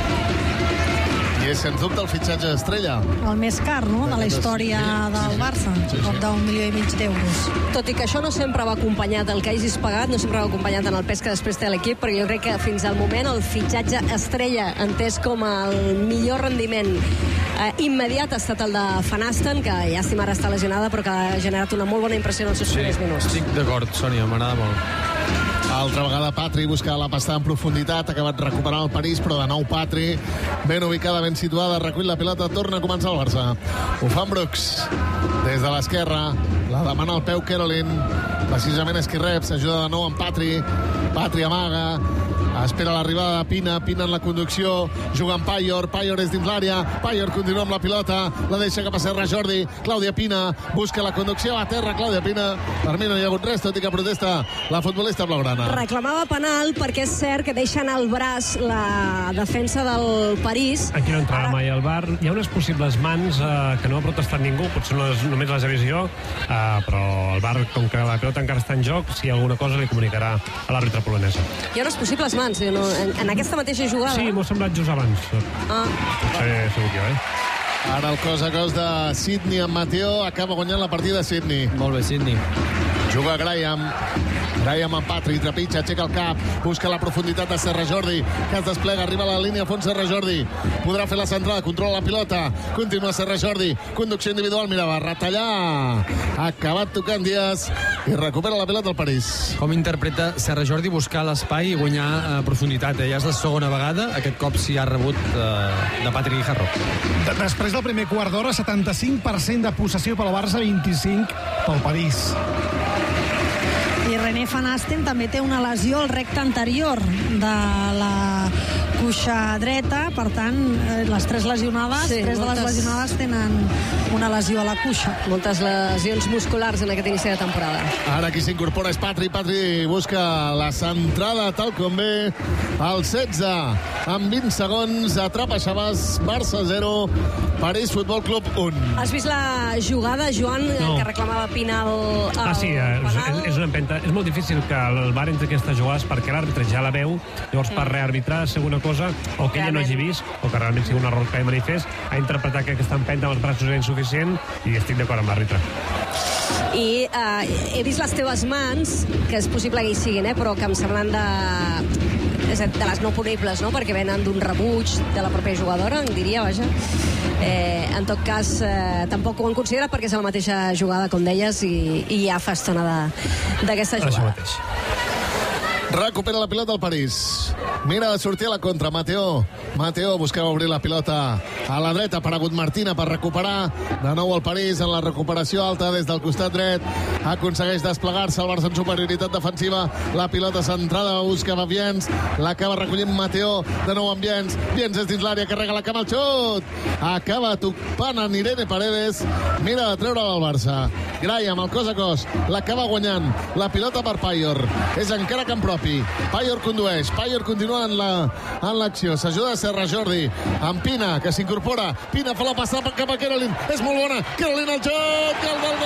Speaker 7: I és, sens dubte, el fitxatge estrella.
Speaker 4: El més car, no?, de la història del Barça. Prop d'1,5 milió d'euros.
Speaker 1: Tot i que això no sempre va acompanyat, el que hagis pagat no sempre va acompanyat en el pes que després té l'equip, perquè jo crec que fins al moment el fitxatge estrella, entès com el millor rendiment immediat ha estat el de Van Asten, que llàstima ara està lesionada, però que ha generat una molt bona impressió en els seus primers minuts.
Speaker 3: Estic d'acord, Sònia, m'agrada molt.
Speaker 7: Altra vegada Patri busca la passada en profunditat, ha acabat recuperant el París, però de nou Patri, ben ubicada, ben situada, recull la pilota, torna a començar el Barça. Ho fa Brooks, des de l'esquerra, la demana al peu Kerolin, precisament és qui rep, s'ajuda de nou amb Patri, Patri amaga, espera l'arribada de Pina, Pina en la conducció, juga amb Payor és dins l'àrea, Payor continua amb la pilota, la deixa cap a Serra Jordi, Clàudia Pina, busca la conducció a terra, Clàudia Pina, per mi no hi ha hagut res, tot i que protesta la futbolista blaugrana.
Speaker 1: Reclamava penal perquè és cert que deixen al braç la defensa del París.
Speaker 5: Aquí no entrarà mai al bar. Hi ha unes possibles mans que no ha protestat ningú, potser només les he vist jo, però el bar, com que la pilota encara està en joc, si hi ha alguna cosa li comunicarà a l'àrbitre polonesa.
Speaker 1: Hi ha unes possibles mans, en aquesta mateixa jugada.
Speaker 5: Sí, m'ho ha semblat just abans. Potser he sigut jo,
Speaker 7: Ara el cos a cos de Sidney amb Mateo, acaba guanyant la partida Sidney.
Speaker 3: Molt bé, Sidney.
Speaker 7: Juga Graham amb Patri, trepitja, aixeca el cap, busca la profunditat de Serra Jordi, que es desplega, arriba a la línia a fons Serra Jordi, podrà fer la centrada, controla la pilota, continua Serra Jordi, conducció individual, mira, va retallar, ha acabat tocant Díaz i recupera la pilota al París.
Speaker 3: Com interpreta Serra Jordi buscar l'espai i guanyar profunditat? Ja és la segona vegada, aquest cop s'hi ha rebut de Patri Guijarro.
Speaker 6: Després del primer quart d'hora, 75% de possessió pel Barça, 25% pel París.
Speaker 4: I René Van Asten també té una lesió al recte anterior de la cuixa dreta, per tant, les tres lesionades, tres de les lesionades tenen una lesió a la cuixa.
Speaker 1: Moltes lesions musculars en aquest inici de temporada.
Speaker 7: Ara qui s'incorpora és Patri. Patri busca la centrada tal com ve al 16. Amb 20 segons, atrapa Xabàs, Barça 0, París Futbol Club 1.
Speaker 1: Has vist la jugada, Joan, que reclamava Pina al penal?
Speaker 5: És una empenta. És molt difícil que el VAR entri aquestes jugades perquè l'àrbitre ja la veu, llavors per rearbitrar segona cosa, o que ella no hagi vist, o que realment sigui un error que manifest, ha interpretat que aquesta empenta amb els braços era insuficient i estic d'acord amb l'àrbitre.
Speaker 1: I he vist les teves mans, que és possible que hi siguin, però que em semblen de les no punibles, no? Perquè venen d'un rebuig de la pròpia jugadora, em diria, vaja. En tot cas, tampoc ho han considerat perquè és la mateixa jugada, com deies, i ja fa estona d'aquesta jugada.
Speaker 7: Recupera la pilota del París. Mira de sortir a la contra, Mateo buscava obrir la pilota a la dreta, ha aparegut Martina per recuperar de nou el París en la recuperació alta des del costat dret, aconsegueix desplegar-se el Barça en superioritat defensiva, la pilota centrada, buscava Viens, l'acaba recollint Mateo, de nou amb Viens és dins l'àrea, carrega la cama al xut, acaba topant en Irene Paredes, mira de treure-la al Barça. Graham, el cos a cos, l'acaba guanyant, la pilota per Payor, és encara camp propi, Payor condueix, Payor continua en l'acció, s'ajuda a Serra Jordi, amb Pina, que s'incorpora, Pina fa la passada cap a Kerolin, és molt bona, Kerolin al xut,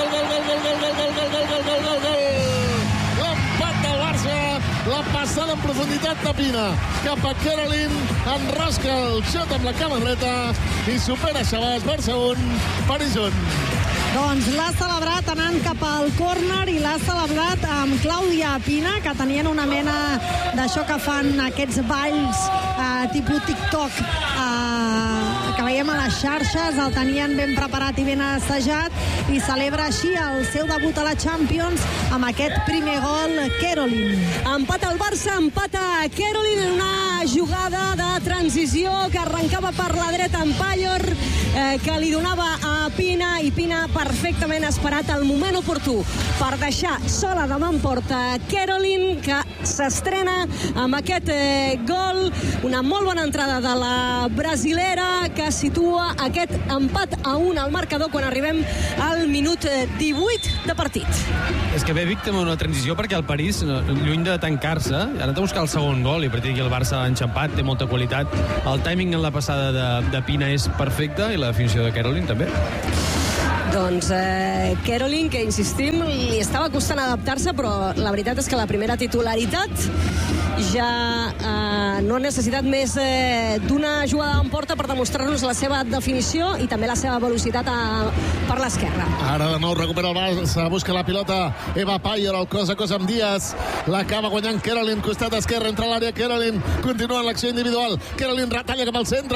Speaker 7: gol, l'empat del Barça, la passada en profunditat de Pina, cap a Kerolin, enrosca el xut amb la cama dreta i supera Xabàs, Barça 1, París 1.
Speaker 4: Doncs l'ha celebrat anant cap al córner i l'ha celebrat amb Clàudia Pina, que tenien una mena d'això que fan aquests balls tipus TikTok que veiem a les xarxes, el tenien ben preparat i ben assajat i celebra així el seu debut a la Champions amb aquest primer gol, Kerolin.
Speaker 1: Empat al Barça, empat a Kerolin en una jugada de transició que arrencava per la dreta amb Payor, que li donava a Pina, i Pina perfectament esperat el moment oportú per deixar sola davant en porta Kerolin, que s'estrena amb aquest gol, una molt bona entrada de la brasilera que situa aquest empat a 1 al marcador quan arribem al minut 18 de partit.
Speaker 3: És que ve víctima d'una transició perquè el París, lluny de tancar-se, ha anat a buscar el segon gol i a partir d'aquí el Barça ha enxampat, té molta qualitat. El timing en la passada de Pina és perfecte i la definició de Kerolin també.
Speaker 1: Doncs Kerolin, que insistim, li estava costant adaptar-se, però la veritat és que la primera titularitat ja no ha necessitat més d'una jugada en porta per demostrar-nos la seva definició i també la seva velocitat per l'esquerra.
Speaker 7: Ara de nou recupera el Barça, busca la pilota Eva Paior, el cos a cos amb Díaz, l'acaba guanyant Kerolin, costat esquerre, entra a l'àrea Kerolin, continua l'acció individual, Kerolin retalla cap al centre,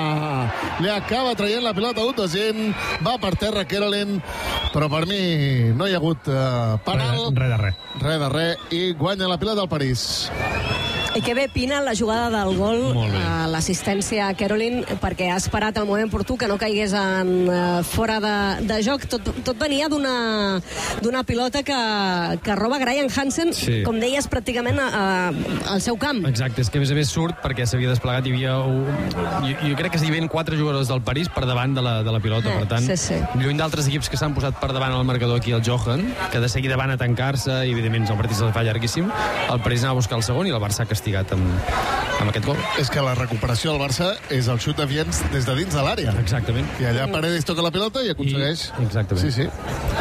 Speaker 7: li acaba traient la pilota Utozin, va per terra Kerolin, però per mi no hi ha hagut penal, res de res, i guanya la pilota del París.
Speaker 1: I que bé, Pina, la jugada del gol, l'assistència a Kerolin, perquè ha esperat el moment oportú que no caigués fora de joc. Tot venia d'una pilota que roba Graham Hansen, com deies, pràcticament al seu camp.
Speaker 3: Exacte, és que a més surt perquè s'havia desplegat, hi havia jo crec que s'hi havien 4 jugadors del París per davant de la pilota, per tant, lluny d'altres equips que s'han posat per davant al marcador aquí el Johan, que de seguida van a tancar-se i evidentment el partit se'l fa llarguíssim, el París anava a buscar el segon i el Barça castigat amb aquest gol.
Speaker 7: És que la recuperació del Barça és el xut de Viens des de dins de l'àrea.
Speaker 3: Exactament.
Speaker 7: I allà Paredes toca la pilota i aconsegueix.
Speaker 3: Exactament.
Speaker 7: Sí.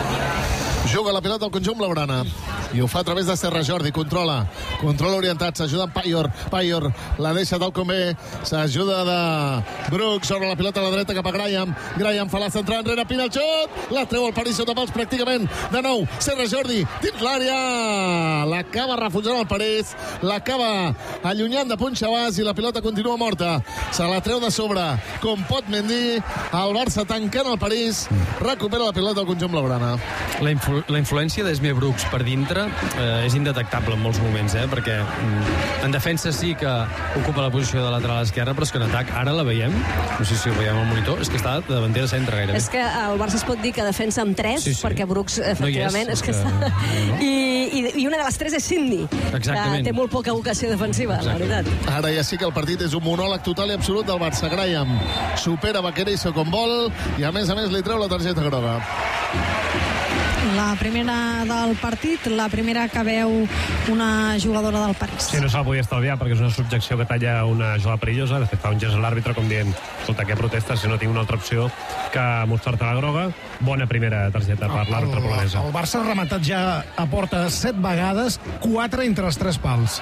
Speaker 7: Juga la pilota al conjunt blaugrana i ho fa a través de Serra Jordi, controla orientat, s'ajuda amb Paior la deixa tal com ve, s'ajuda de Brooks sobre la pilota a la dreta cap a Graham fa la centrada enrere, Pina el xut, la treu el París sota pals pràcticament, de nou Serra Jordi dins l'àrea, l'acaba refusant el París, l'acaba allunyant de Puigdemont i la pilota continua morta, se la treu de sobre com pot Mendy, el Barça tancant el París, recupera la pilota al conjunt blaugrana.
Speaker 3: La influència d'Esme Brooks per dintre és indetectable en molts moments, perquè en defensa sí que ocupa la posició de lateral esquerra, però és que en atac ara la veiem, no sé si ho veiem al monitor, és que està de davantera centre gairebé.
Speaker 1: És que el Barça es pot dir que defensa amb 3, perquè Brooks efectivament és que està... I una de les 3 és Sidney, que té molt poca vocació defensiva, la veritat.
Speaker 7: Ara ja sí que el partit és un monòleg total i absolut del Barça. Graham supera Vaquerizo com vol i a més li treu la targeta groga.
Speaker 4: La primera del partit, la primera que veu una jugadora del París.
Speaker 5: Sí, no se la podia estalviar perquè és una subjecció que talla una jugada perillosa. De fet, fa un gest a l'àrbitre com dient, escolta, què protestes si no tinc una altra opció que mostrar-te la groga? Bona primera targeta per l'àrbitre polonesa.
Speaker 6: El Barça ha rematat ja a porta 7 vegades, 4 entre els 3 pals.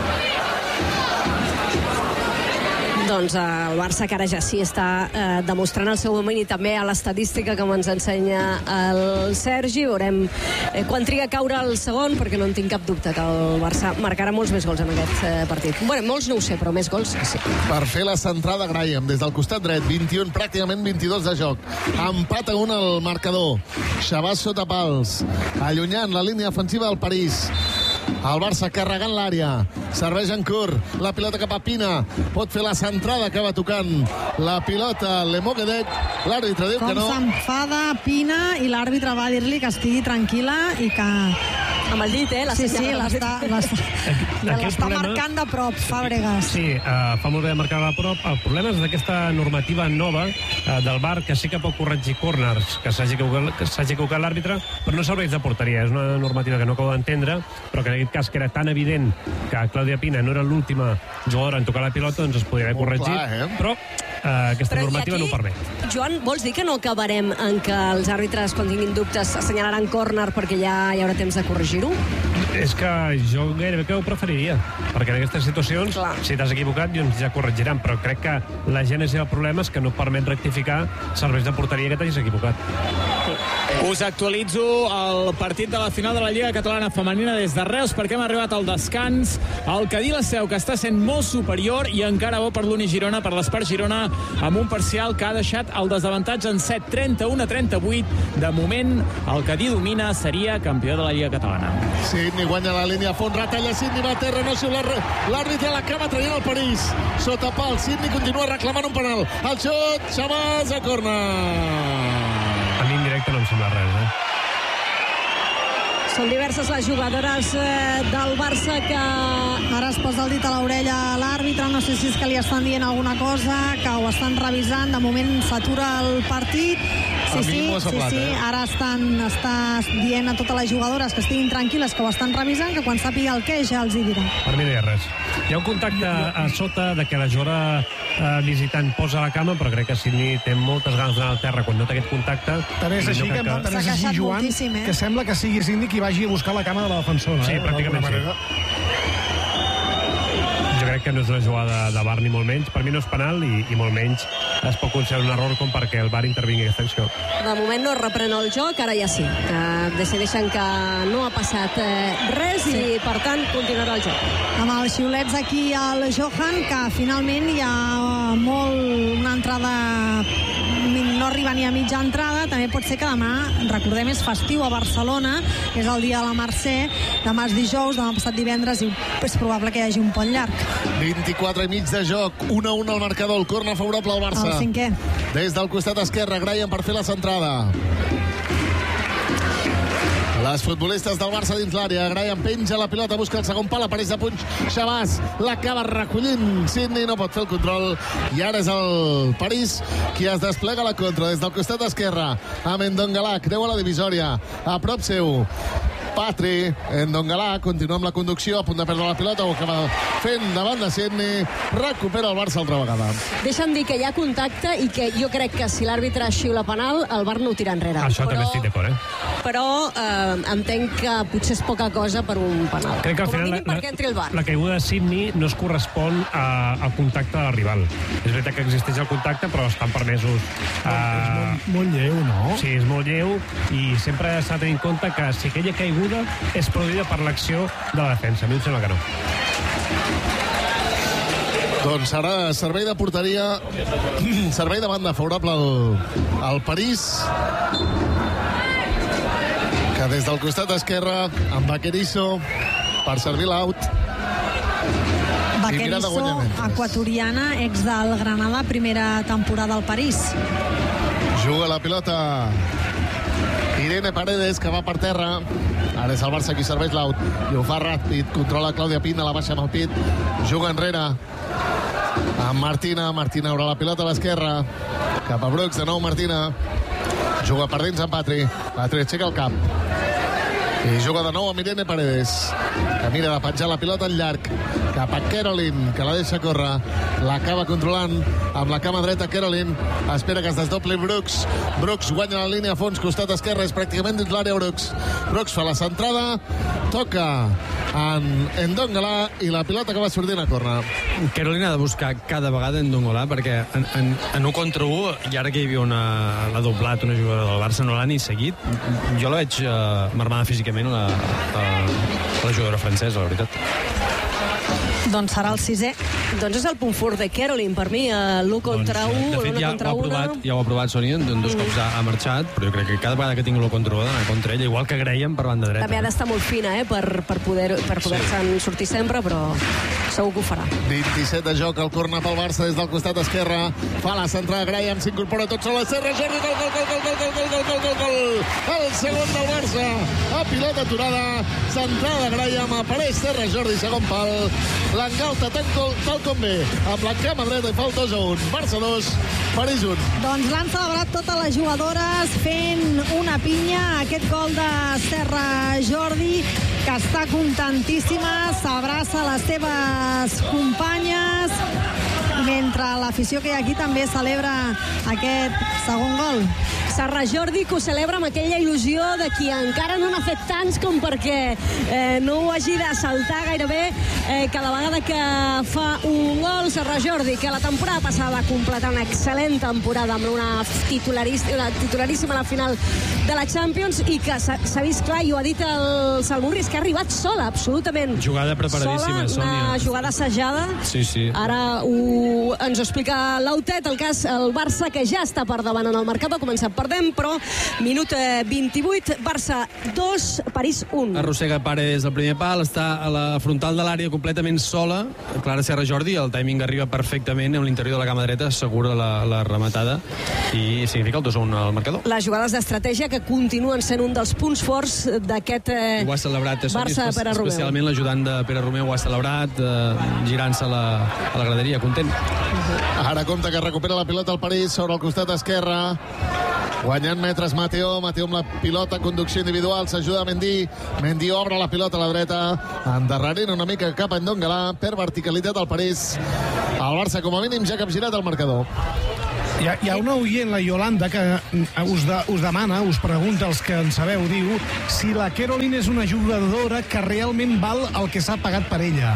Speaker 1: Doncs el Barça que ara ja sí està demostrant el seu domini també a l'estadística com ens ensenya el Sergi. Veurem quan triga a caure el segon, perquè no en tinc cap dubte que el Barça marcarà molts més gols en aquest partit. Bueno, molts no ho sé, però més gols sí.
Speaker 7: Per fer la centrada Graham des del costat dret, 21, pràcticament 22 de joc. Empat a 1 al marcador. Xabàs sota pals, allunyant la línia ofensiva del París. El Barça carregant l'àrea, serveix en curt, la pilota cap a Pina, pot fer la centrada, acaba tocant la pilota Lemogedec, l'àrbitre diu que no.
Speaker 4: Com s'enfada Pina i l'àrbitre va dir-li que estigui tranquil·la i que...
Speaker 1: Amb el dit,
Speaker 4: Sí, l'està marcant de prop, Fàbregas.
Speaker 5: Sí, fa molt bé de marcar de prop. El problema és d'aquesta normativa nova del VAR, que sí que pot corregir corners, que s'hagi equivocat l'àrbitre, però no serveix de porteria. És una normativa que no acabo d'entendre, però que en aquest cas que era tan evident que Clàudia Pina no era l'última jugadora en tocar la pilota, doncs es podria haver corregit, però aquesta normativa no ho permet.
Speaker 1: Joan, vols dir que no acabarem en que els àrbitres, quan tinguin dubtes, assenyalaran córner perquè ja hi haurà temps de corregir-ho?
Speaker 5: És que jo gairebé que ho preferiria, perquè en aquestes situacions, si t'has equivocat, doncs ja corregiran, però crec que la gènesi del problema és que no permet rectificar serveis de porteria que t'hagis equivocat.
Speaker 9: Us actualitzo el partit de la final de la Lliga Catalana Femenina des de Reus, perquè hem arribat al descans. El Cadí la Seu, que està sent molt superior, i encara bo per l'Uni Girona, per l'Espart Girona, amb un parcial que ha deixat el desavantatge en 7, 31-38. De moment, el Cadí domina, seria campió de la Lliga Catalana.
Speaker 7: Sidney guanya la línia a fons, retalla Sidney, va a terra, no xiula l'àrbitre, l'acaba traient el París. Sota pal, Sidney continua reclamant un penal. El xut, Xabàs a córner.
Speaker 5: A mi en directe no em sembla res,
Speaker 1: Són diverses les jugadores del Barça que...
Speaker 4: Ara es posa el dit a l'orella a l'àrbitre, no sé si és que li estan dient alguna cosa, que ho estan revisant, de moment s'atura el partit. Sí, ara està dient a totes les jugadores que estiguin tranquil·les, que ho estan revisant, que quan sàpiga el què ja els hi dirà.
Speaker 5: Per mi no hi ha res. Hi ha un contacte a sota de que la jugadora visitant posa la cama, però crec que Sidney té moltes ganes d'anar al terra quan nota aquest contacte.
Speaker 6: Tant és així, Joan, que sembla que sigui Sidney qui vagi a buscar la cama de la defensora.
Speaker 5: Sí, pràcticament sí. crec que no és una jugada de VAR ni molt menys. Per mi no és penal i molt menys es pot considerar un error com perquè el VAR intervingui aquesta acció.
Speaker 1: De moment no reprèn el joc, ara ja sí. Decideixen que no ha passat res i, per tant, continuarà el joc.
Speaker 4: Amb els xiulets aquí al Johan, que finalment hi ha una entrada, no arriba ni a mitja entrada. També pot ser que demà, recordem, és festiu a Barcelona, és el dia de la Mercè, demà és dijous, demà passat divendres, i és probable que hi hagi un pont llarg.
Speaker 7: 24 i mig de joc, 1-1 al marcador, el corner favorable al Barça.
Speaker 4: El cinquè.
Speaker 7: Des del costat esquerre, Graham per fer la centrada. Les futbolistes del Barça dins l'àrea. Graham penja la pilota, busca el segon pal, apareix de punx Shabazz, l'acaba recollint Sidney, no pot fer el control, i ara és el París qui es desplega la contra des del costat esquerre. Amb Ndongalà, creu a la divisòria, a prop seu Patri, Ndongalà continua amb la conducció, a punt de perdre la pilota, ho acaba fent davant de Sidney, recupera el Barça altra vegada.
Speaker 1: Deixa'm dir que hi ha contacte i que jo crec que si l'àrbitre xiula penal, el VAR no ho tira enrere.
Speaker 5: Això també estic d'acord,
Speaker 1: Però entenc que potser és poca cosa per un penal.
Speaker 5: Crec que al final
Speaker 1: perquè entri el VAR.
Speaker 5: La caiguda de Sidney no es correspon al contacte del rival. És veritat que existeix el contacte, però estan permesos.
Speaker 6: És molt lleu, no?
Speaker 5: Sí, és molt lleu, i sempre s'ha de tenir en compte que si aquella caiguda és produïda per l'acció de la defensa. A mi em sembla que no.
Speaker 7: Doncs serà servei de porteria, servei de banda favorable al París, que des del costat esquerre, amb Vaquerizo per servir l'out.
Speaker 4: Vaquerizo, equatoriana, ex del Granada, primera temporada al París.
Speaker 7: Juga la pilota Irene Paredes, que va per terra. Ara és el Barça qui serveix l'out i ho fa ràpid, controla Clàudia Pina, la baixa amb el pit, juga enrere amb Martina obre la pilota a l'esquerra cap a Brooks, de nou Martina juga per dins amb Patri aixeca el cap i juga de nou amb Irene Paredes, que mira de penjar la pilota en llarg cap a Caroline, que la deixa córrer, l'acaba controlant amb la cama dreta. Caroline espera que es desdobli Brooks guanya la línia a fons, costat esquerre, és pràcticament dins l'àrea. Brooks fa la centrada, toca en Ndongalà i la pilota que va sortint a córner.
Speaker 3: Caroline ha de buscar cada vegada Ndongalà, perquè en 1 contra 1, i ara que hi havia l'ha doblat una jugadora del Barça, no l'ha ni seguit. Jo la veig marmada físicament la jugadora francesa, la veritat.
Speaker 4: Doncs serà el 6è.
Speaker 1: Doncs és el punt fort de Caroline, per mi, l'1 contra 1,
Speaker 3: de fet, ja ho ha provat Sònia, dos cops ha marxat, però jo crec que cada vegada que tingui l'1 contra 1 d'anar contra ella, igual que Graham per banda dreta.
Speaker 1: També ha d'estar molt fina, per poder-se'n sortir sempre, però segur que ho farà.
Speaker 7: 27 de joc, el corner pel Barça des del costat esquerre, fa la centrada Graham, s'incorpora tot sol a Serra Jordi, gol! El segon del Barça, a pilota aturada, centrada Graham, apareix Serra Jordi, segon pal, l'engalta tal com bé, amb la cama dreta i fa el 2-1. Barça 2, París 1.
Speaker 4: Doncs l'han celebrat totes les jugadores fent una pinya, aquest gol de Serra Jordi, que està contentíssima, s'abraça les seves companyes, mentre l'afició que hi ha aquí també celebra aquest segon gol.
Speaker 1: Serra Jordi, que ho celebra amb aquella il·lusió de qui encara no n'ha fet tants com perquè no ho hagi de saltar gairebé cada vegada que fa un gol. Serra Jordi, que la temporada passada va completar una excel·lent temporada amb una titularíssima a la final de la Champions, i que s'ha vist clar, i ho ha dit el Salmurri, que ha arribat sola, absolutament
Speaker 3: jugada preparadíssima,
Speaker 1: sola,
Speaker 3: Sònia.
Speaker 1: una jugada assajada.
Speaker 3: Sí.
Speaker 1: Ara ens ho explica l'Autet, el Barça, que ja està per davant en el marcador, ha començat perdem, però minut 28, Barça 2, París 1.
Speaker 3: Arrossega Paredes del primer pal, està a la frontal de l'àrea completament sola. Clara Serra Jordi, el timing arriba perfectament a l'interior de la cama dreta, assegura la rematada i significa el 2-1 al marcador.
Speaker 1: Les jugades d'estratègia que continuen sent un dels punts forts d'aquest
Speaker 3: ho ha celebrat,
Speaker 1: Barça Pere Romeu.
Speaker 3: Especialment l'ajudant de Pere Romeu ho ha celebrat, girant-se a la graderia, content.
Speaker 7: Ara compta que recupera la pilota al París sobre el costat esquerre, guanyant metres Mateo amb la pilota, conducció individual, s'ajuda Mendy obre la pilota a la dreta, endarrerint una mica cap a Ndongalà, per verticalitat al París. El Barça com a mínim ja capgirat el marcador.
Speaker 6: Hi ha una oient, la Yolanda, que us demana, us pregunta, els que en sabeu, diu, si la Caroline és una jugadora que realment val el que s'ha pagat per ella.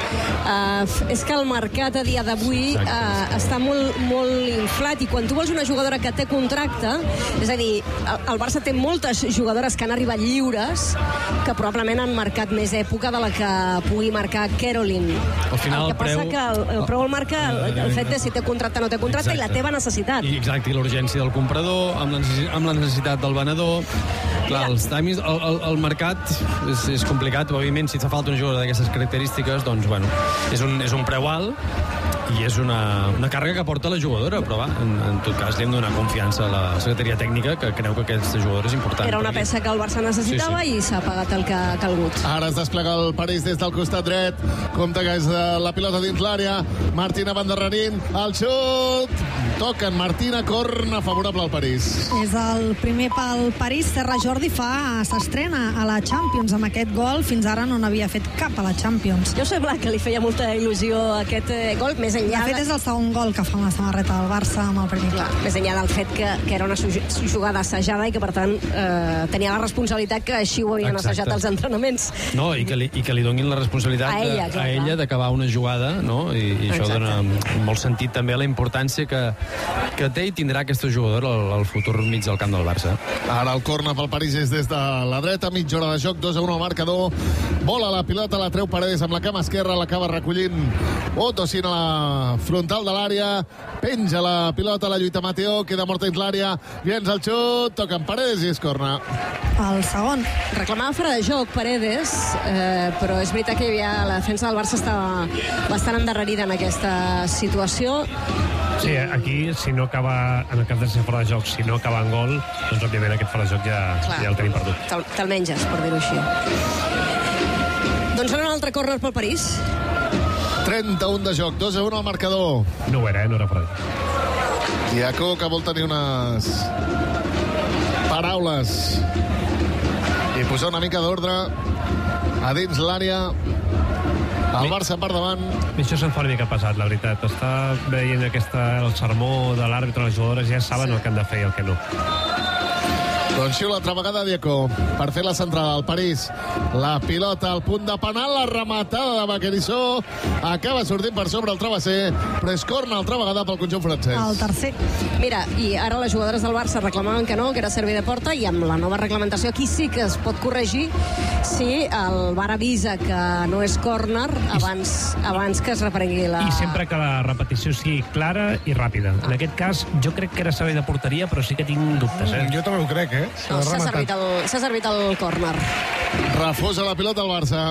Speaker 1: És que el mercat a dia d'avui està molt inflat, i quan tu vols una jugadora que té contracte, és a dir, el Barça té moltes jugadores que han arribat lliures que probablement han marcat més època de la que pugui marcar Caroline.
Speaker 3: Al final,
Speaker 1: el que passa que el preu el marca el fet de si té contracte o no té contracte, i la teva necessitat.
Speaker 3: Exacte, i l'urgència del comprador amb la necessitat del venedor. Clar, els timings, el mercat és complicat. Òbviament, si et fa falta una jugadora d'aquestes característiques, doncs, bueno, és un preu alt i és una càrrega que porta la jugadora, però va, en tot cas li hem de donar confiança a la secretaria tècnica, que creu que aquesta jugadora és important.
Speaker 1: Era una peça que el Barça necessitava, i s'ha pagat el que ha calgut.
Speaker 7: Ara es desplega el París des del costat dret. Compte que és la pilota dins l'àrea. Martina va endarrerint. El xut! Toquen Martina, corna favorable al París.
Speaker 4: És el primer pel París. Serra Jordi s'estrena a la Champions amb aquest gol. Fins ara no n'havia fet cap a la Champions.
Speaker 1: Jo sembla que li feia molta il·lusió aquest gol, més enllà...
Speaker 4: De fet, és el segon gol que fa amb la samarreta del Barça amb el primer.
Speaker 1: Clar, més enllà del fet que era una jugada assajada i que, per tant, tenia la responsabilitat que així ho havien assajat els entrenaments.
Speaker 3: No, i que li donin la responsabilitat a ella d'acabar una jugada, no? I això dona molt sentit també a la importància que té i tindrà aquesta jugadora al futur mig del camp del Barça.
Speaker 7: Ara el corna pel París és des de la dreta, mitja hora de joc, 2-1 al marcador. Vola la pilota, la treu Paredes amb la cama esquerra, l'acaba recollint Otto Sin a la frontal de l'àrea, penja la pilota, la lluita Mateo, queda morta dins l'àrea, viens el xut, toca en Paredes i es corna.
Speaker 4: El segon.
Speaker 1: Reclamava fora de joc Paredes, però és veritat que la defensa del Barça estava bastant endarrerida en aquesta situació.
Speaker 5: Sí, aquí, si no acaba, en el cas de ser fora de joc, si no acaba en gol, doncs òbviament aquest fora de joc ja el tenim perdut.
Speaker 1: Te'l menges, per dir-ho així. Doncs ara un altre córner pel París.
Speaker 7: 31 de joc, 2-1 al marcador.
Speaker 5: No ho era, no era fora de joc.
Speaker 7: Diaco, que vol tenir unes paraules i posar una mica d'ordre a dins l'àrea. El Barça per davant.
Speaker 5: Això se'n fa una mica pesat, la veritat. Està veient el sermó de l'àrbitre, les jugadores ja saben el que han de fer i el que no.
Speaker 7: Doncs xiula altra vegada Diaco per fer la centrada al París. La pilota al punt de penal, la rematada de Baquerisó acaba sortint per sobre el travesser, però és corna altra vegada pel conjunt francès.
Speaker 4: El tercer.
Speaker 1: Mira, i ara les jugadores del Barça reclamaven que no, que era servei de porta, i amb la nova reglamentació aquí sí que es pot corregir si el VAR avisa que no és córner abans que es reprengui la...
Speaker 5: I sempre que la repetició sigui clara i ràpida. En aquest cas, jo crec que era servei de porteria, però sí que tinc dubtes.
Speaker 6: Jo també ho crec,
Speaker 1: No, s'ha servit el córner.
Speaker 7: Refusa la pilota al Barça.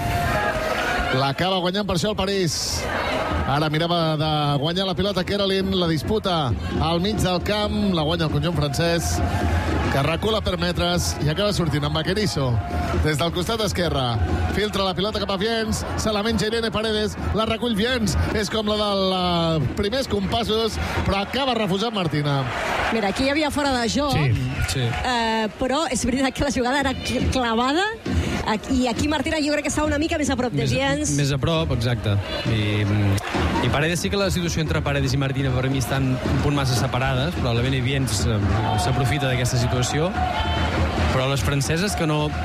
Speaker 7: L'acaba guanyant per això el París. Ara mirava de guanyar la pilota Caroline, la disputa al mig del camp, la guanya el conjunt francès, que recula per metres i acaba sortint amb Baquerisó des del costat esquerre. Filtra la pilota cap a Viens, se la menja Irene Paredes, la recull Viens, és com la dels primers compassos, però acaba refusant Martina.
Speaker 1: Mira, aquí hi havia fora de joc,
Speaker 3: sí.
Speaker 1: Però és veritat que la jugada era clavada, i aquí Martina jo crec que estava una mica més a prop de Viens.
Speaker 3: Més a prop, exacte. I Paredes, sí que la situació entre Paredes i Martina per mi estan un punt massa separades, probablement Viens s'aprofita d'aquesta situació, però les franceses que no...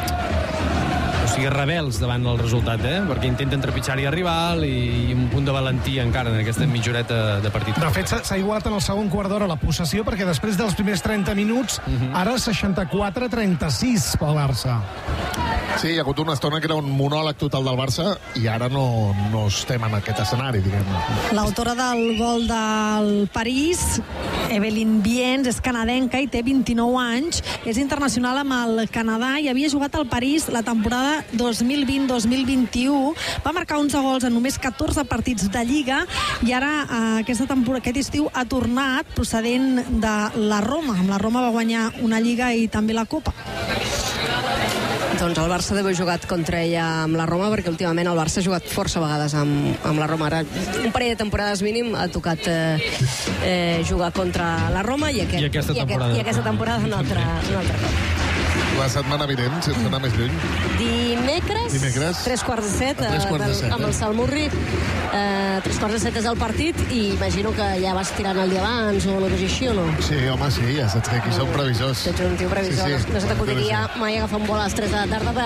Speaker 3: O sigui, rebels davant del resultat, perquè intenten trepitjar-hi el rival i un punt de valentia encara en aquesta mitjoreta de partit.
Speaker 6: De fet, s'ha igualat en el segon quart d'hora la possessió, perquè després dels primers 30 minuts, ara 64-36 pel Barça.
Speaker 7: Sí, hi ha hagut una estona que era un monòleg total del Barça i ara no estem en aquest escenari, diguem-ne.
Speaker 4: L'autora del gol del París, Evelyn Viens, és canadenca i té 29 anys. És internacional amb el Canadà i havia jugat al París la temporada 2020-2021. Va marcar 11 gols en només 14 partits de Lliga i ara aquest estiu ha tornat procedent de la Roma. Amb la Roma va guanyar una Lliga i també la Copa.
Speaker 1: Doncs el Barça deu haver jugat contra ella amb la Roma, perquè últimament el Barça ha jugat força vegades amb la Roma. Ara, un parell de temporades mínim ha tocat jugar contra la Roma i aquesta temporada un altre cop.
Speaker 7: La setmana vinent, sense anar més lluny.
Speaker 1: Dimecres,
Speaker 7: 3:15,
Speaker 1: amb el Salmurri. 3:15 és el partit i imagino que ja vas tirant el dia abans o alguna cosa així, o no?
Speaker 7: Sí, home, sí, ja saps que aquí som previsors.
Speaker 1: Ets un tio previsor.
Speaker 7: Sí.
Speaker 1: No se t'acudiria mai agafar un vol a les 3 de la tarda per